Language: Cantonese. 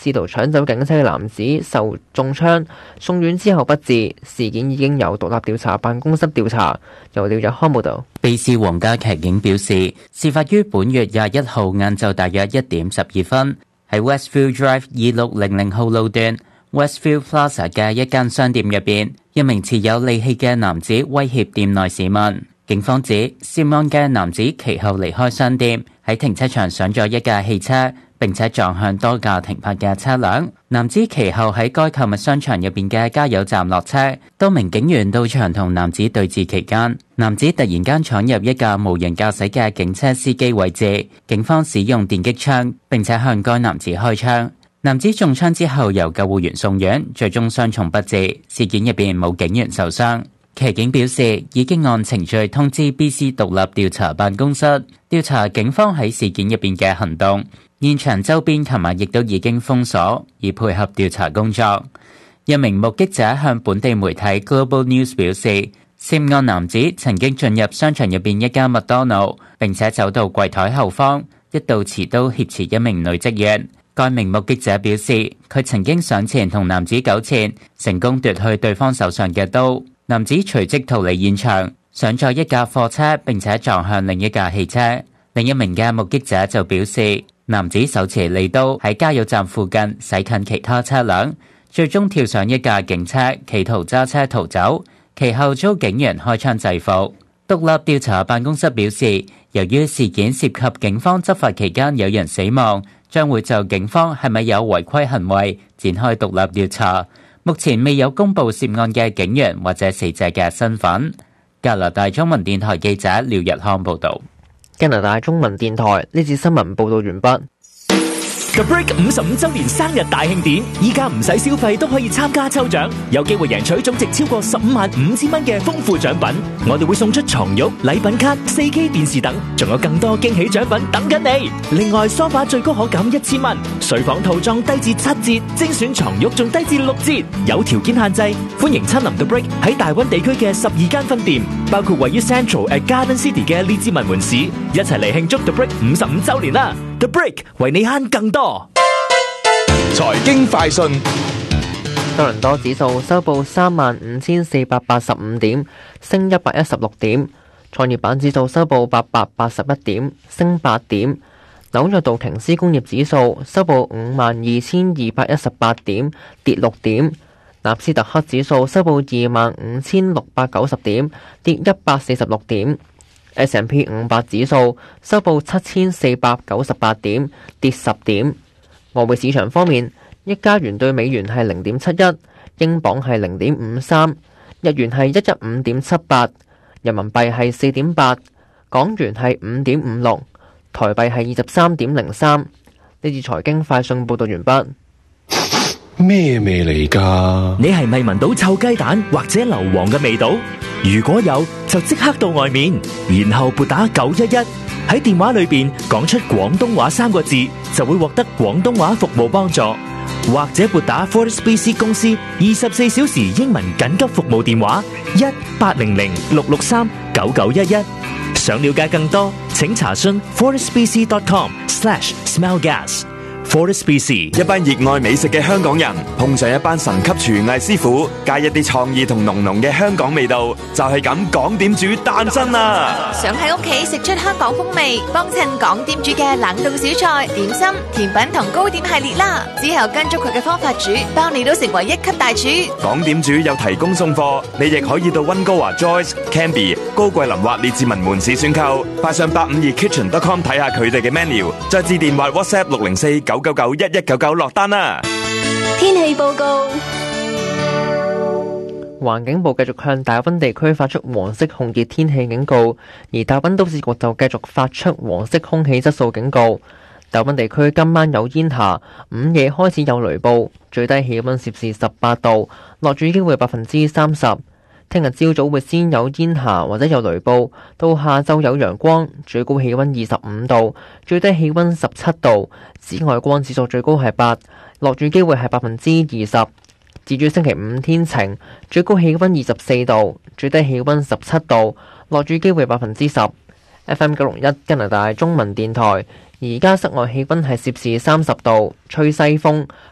試圖搶走警車嘅男子受中槍，送院之後不治。事件已經由獨立調查辦公室調查。由廖日康報道。 被試皇家騎警表示，事發於本月21號晏晝大約1點12分，喺 Westfield Drive 2600號路段 Westfield Plaza 嘅一間商店入邊，一名持有利器嘅男子威脅店內市民。警方指涉案嘅男子其後離開商店，喺停車場上咗一架汽車，並且撞向多架停泊嘅車輛。男子其後喺該購物商場入邊嘅加油站落車，多名警員到場同男子對峙期間，男子突然間闖入一架無人駕駛嘅警車司機位置，警方使用電擊槍，並且向該男子開槍。男子中槍之後由救護員送院，最終傷重不治。事件入邊冇警員受傷。騎警表示，已經按程序通知 BC 獨立調查辦公室調查警方喺事件入邊嘅行動。現場周邊琴日亦都已經封鎖，以配合調查工作。一名目擊者向本地媒體 Global News 表示，涉案男子曾經進入商場入邊一間麥當勞，並且走到櫃台後方，一度持刀挾持一名女職員。該名目擊者表示，佢曾經上前同男子糾纏，成功奪去對方手上嘅刀。男子隨即逃離現場，上咗一架貨車，並且撞向另一架汽車。另一名嘅目擊者就表示，男子手持利刀喺加油站附近駛近其他車輛，最終跳上一架警車，企圖揸車逃走，其後遭警員開槍制服。獨立調查辦公室表示，由於事件涉及警方執法期間有人死亡，將會就警方係咪有違規行為展開獨立調查。目前未有公布涉案嘅警員或者死者嘅身份。加拿大中文電台記者廖日康報道。 加拿大中文電台呢次新聞報道完畢。 The Break 55周年生日大慶典，依家唔使消費都可以參加抽獎，有機會贏取總值超過155000蚊嘅豐富獎品。我哋會送出床褥、禮品卡、4K 電視等，仲有更多驚喜獎品等緊你。另外，梳化最高可減1000蚊，睡房套裝低至7折，精選床褥仲低至6折，有條件限制。歡迎親臨 The Break 喺大溫地區嘅12間分店，包括位於 Central at Garden City 嘅列治文門市，一齊嚟慶祝 The Break 55周年啦！ The Break 為你慳更多。 財經快訊， 多倫多指數收報35485點，升116點；創業板指數收報881點，升8點；紐約道瓊斯工業指數收報52218點，跌6點；納斯達克指數收報25690點，跌146點。S&P 500指數收報7498點，跌10點。外匯市場方面，一加元對美元係0.71，英鎊係0.53，日元係115.78，人民幣係4.8，港元係5.56，台幣係23.03。呢次財經快訊報道完畢。 咩味嚟㗎？ 你係咪聞到臭雞蛋或者硫磺嘅味道？如果有，就即刻到外面，然後撥打911，喺電話裏邊講出廣東話3個字，就會獲得廣東話服務幫助。或者撥打 Fortis BC 公司24小時英文緊急服務電話1-800-663-9911。想了解更多，請查詢 fortisbc.com/smellgas。Fortis BC 一班熱愛美食嘅香港人碰上一班神級廚藝師傅，加一啲創意同濃濃嘅香港味道，就係咁港點煮誕生啦！ 想喺屋企食出香港風味，幫襯港點煮嘅冷凍小菜、點心、甜品同糕點系列啦！之後跟足佢嘅方法煮，包你都成為一級大廚。 港點煮有提供送貨，你亦可以到溫哥華 Joyce、Canby、高桂林或列治文門市選購，快上852kitchen.com 睇下佢哋嘅 menu， 再致電話 WhatsApp 604-999-1199落單啦！ 天氣報告。 環境部繼續向大溫地區發出黃色酷熱天氣警告，而大溫都市局就繼續發出黃色空氣質素警告。大溫地區今晚有煙霞，午夜開始有雷暴，最低氣溫攝氏18度，落雨機會30%。聽日朝早會先有煙霞或者有雷暴，到下晝有陽光，最高氣溫25度，最低氣溫17度，紫外光指數最高係8，落雨機會係20%。至於星期五天晴，最高氣溫24度，最低氣溫17度，落雨機會10%。FM 901加拿大中文電台，而家室外氣溫係攝氏30度，吹西風。